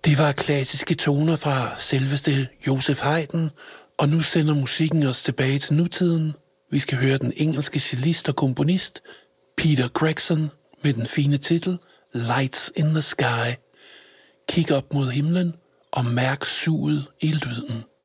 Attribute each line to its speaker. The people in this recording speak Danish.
Speaker 1: Det var klassiske toner fra selveste Joseph Haydn, og nu sender musikken os tilbage til nutiden. Vi skal høre den engelske cellist og komponist Peter Gregson med den fine titel Lights in the Sky. Kig op mod himlen og mærk suget i lyden.